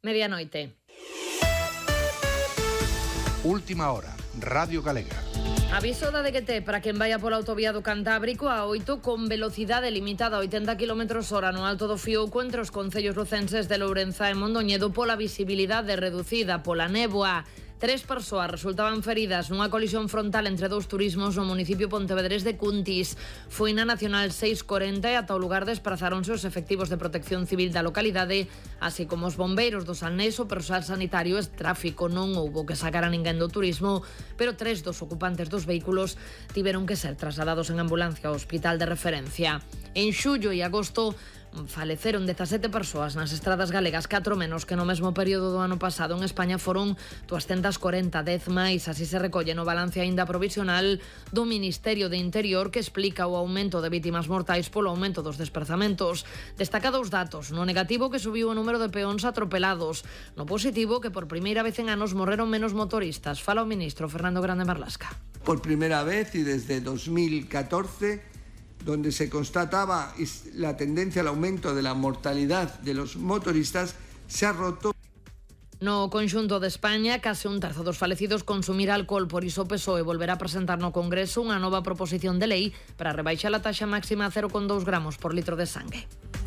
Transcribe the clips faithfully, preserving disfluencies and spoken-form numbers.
Medianoite. Última hora, Radio Galega. Aviso da D G T para quen vaya pola autovía do Cantábrico a oito con velocidade limitada a oitenta kilómetros hora no Alto do Fiouco entre os concellos lucenses de Lourenza e Mondoñedo pola visibilidade reducida pola néboa. Tres persoas resultaban feridas nunha colisión frontal entre dous turismos no municipio pontevedrés de Cuntis. Foi na Nacional seiscentos corenta e ata o lugar desprazáronse os efectivos de protección civil da localidade, así como os bombeiros do Salnés, o persoal sanitario e tráfico. Non houbo que sacar a ninguén do turismo, pero tres dos ocupantes dos vehículos tiveron que ser trasladados en ambulancia ao hospital de referencia. En xullo e agosto faleceron dezasete persoas nas estradas galegas, catro menos que no mesmo período do ano pasado. En España foron doscientos corenta, dez máis, así se recolle no balance aínda provisional do Ministerio de Interior, que explica o aumento de vítimas mortais polo aumento dos desprazamentos. Destaca dous datos: no negativo, que subiu o número de peóns atropelados; no positivo, que por primeira vez en anos morreron menos motoristas. Fala o ministro Fernando Grande Marlasca. Por primeira vez e desde dos mil catorce, donde se constataba la tendencia al aumento de la mortalidad de los motoristas, se ha roto. No conxunto de España, case un terzo dos falecidos consumir alcohol. Por iso o P S O E volverá a presentar no Congreso unha nova proposición de lei para rebaixar a taxa máxima a cero coma dous gramos por litro de sangue.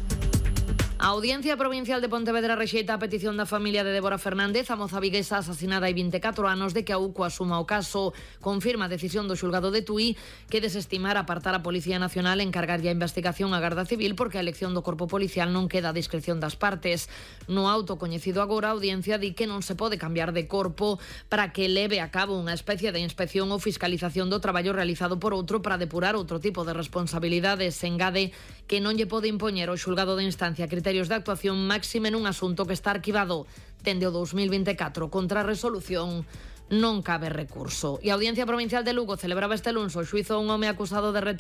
A Audiencia Provincial de Pontevedra rexeita a petición da familia de Débora Fernández, a moza viguesa asasinada hai vinte e catro anos, de que a U C O asuma o caso. Confirma a decisión do xulgado de Tui, que desestimar apartar a Policía Nacional e encargarlle a investigación á Garda Civil, porque a elección do corpo policial non queda a discreción das partes. No auto coñecido agora, a Audiencia di que non se pode cambiar de corpo para que leve a cabo unha especie de inspección ou fiscalización do traballo realizado por outro para depurar outro tipo de responsabilidades. Engade que non lle pode impoñer o xulgado de instancia criterios de actuación máxime nun asunto que está arquivado dende o dos mil vinte e catro. Contra a resolución non cabe recurso. E a Audiencia Provincial de Lugo celebraba este luns o xuízo a un home acusado de